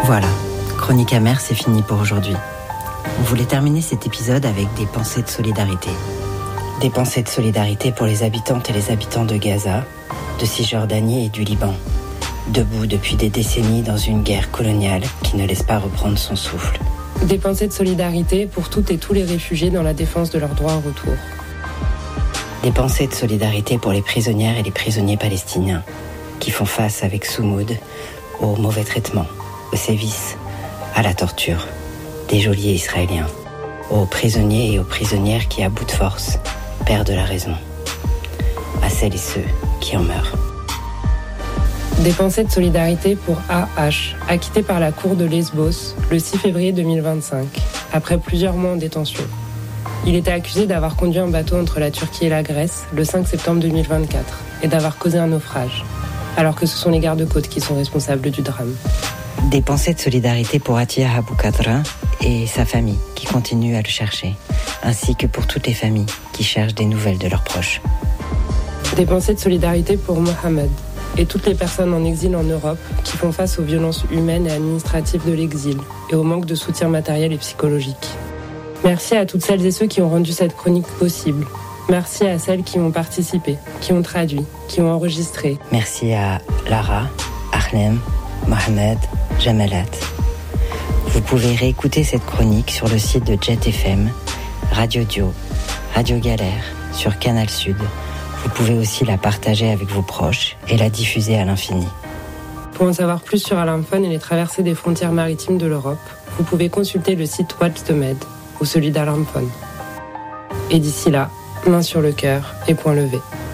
Voilà, Chronique amère, c'est fini pour aujourd'hui. On voulait terminer cet épisode avec des pensées de solidarité. Des pensées de solidarité pour les habitantes et les habitants de Gaza, de Cisjordanie et du Liban, debout depuis des décennies dans une guerre coloniale qui ne laisse pas reprendre son souffle. Des pensées de solidarité pour toutes et tous les réfugiés dans la défense de leurs droits au retour. Des pensées de solidarité pour les prisonnières et les prisonniers palestiniens qui font face avec Soumoud aux mauvais traitements, aux sévices, à la torture des geôliers israéliens, aux prisonniers et aux prisonnières qui, à bout de force, perdent la raison, à celles et ceux qui en meurent. Des pensées de solidarité pour A.H., acquitté par la cour de Lesbos le 6 février 2025, après plusieurs mois en détention. Il était accusé d'avoir conduit un bateau entre la Turquie et la Grèce le 5 septembre 2024 et d'avoir causé un naufrage, alors que ce sont les gardes-côtes qui sont responsables du drame. Des pensées de solidarité pour Atiyah Abou-Kadra et sa famille qui continue à le chercher, ainsi que pour toutes les familles qui cherchent des nouvelles de leurs proches. Des pensées de solidarité pour Mohamed et toutes les personnes en exil en Europe qui font face aux violences humaines et administratives de l'exil et au manque de soutien matériel et psychologique. Merci à toutes celles et ceux qui ont rendu cette chronique possible. Merci à celles qui ont participé, qui ont traduit, qui ont enregistré. Merci à Lara, Arlem, Mohamed, Jamalat. Vous pouvez réécouter cette chronique sur le site de Jet FM, Radio Dio, Radio Galère, sur Canal Sud. Vous pouvez aussi la partager avec vos proches et la diffuser à l'infini. Pour en savoir plus sur Alarmphone et les traversées des frontières maritimes de l'Europe, vous pouvez consulter le site Watch the Med ou celui d'Alarmphone. Et d'ici là, main sur le cœur et point levé.